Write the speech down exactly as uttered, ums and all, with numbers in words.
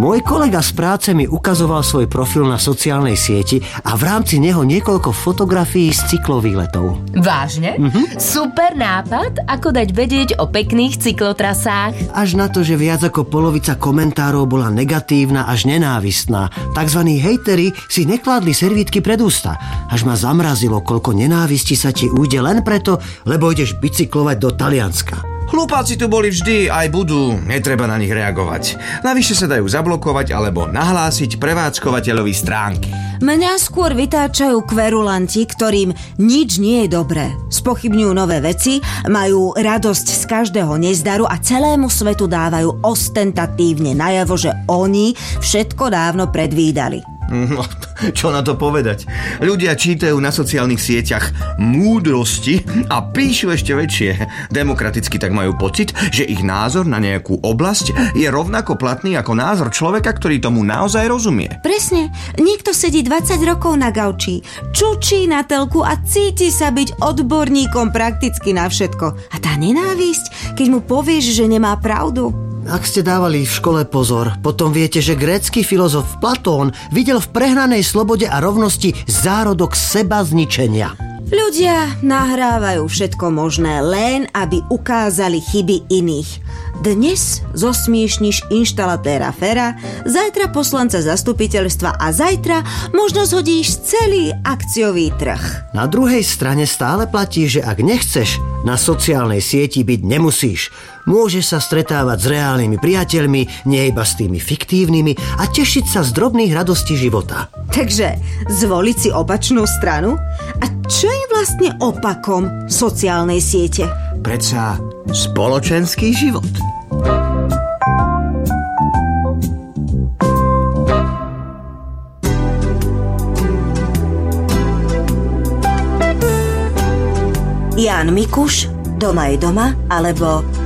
Môj kolega z práce mi ukazoval svoj profil na sociálnej sieti a v rámci neho niekoľko fotografií z cyklovýletov. Vážne? Mhm. Super nápad, ako dať vedieť o pekných cyklotrasách. Až na to, že viac ako polovica komentárov bola negatívna až nenávistná. Takzvaní hejteri si nekládli servítky pred ústa. Až ma zamrazilo, koľko nenávisti sa ti ujde len preto, lebo ideš bicyklovať do Talianska. Hlupáci tu boli vždy, aj budú, netreba na nich reagovať. Navyše sa dajú zablokovať alebo nahlásiť prevádzkovateľovi stránky. Mňa skôr vytáčajú kverulanti, ktorým nič nie je dobré. Spochybňujú nové veci, majú radosť z každého nezdaru a celému svetu dávajú ostentatívne najavo, že oni všetko dávno predvídali. No, čo na to povedať? Ľudia čítajú na sociálnych sieťach múdrosti a píšu ešte väčšie. Demokraticky tak majú pocit, že ich názor na nejakú oblasť je rovnako platný ako názor človeka, ktorý tomu naozaj rozumie. Presne. Niekto sedí dvadsať rokov na gauči, čučí na telku a cíti sa byť odborníkom prakticky na všetko. A tá nenávisť, keď mu povieš, že nemá pravdu. Ak ste dávali v škole pozor, potom viete, že grécky filozof Platón videl v prehnanej slobode a rovnosti zárodok seba zničenia. Ľudia nahrávajú všetko možné, len aby ukázali chyby iných. Dnes zosmiešniš inštalatéra Fera, zajtra poslanca zastupiteľstva a zajtra možno zhodíš celý akciový trh. Na druhej strane stále platí, že ak nechceš, na sociálnej sieti byť nemusíš. Môžeš sa stretávať s reálnymi priateľmi, nie iba s tými fiktívnymi a tešiť sa z drobných radostí života. Takže zvoliť si opačnú stranu? A čo je vlastne opakom sociálnej siete? Predsa spoločenský život. Ján Mikuš, Doma je doma, alebo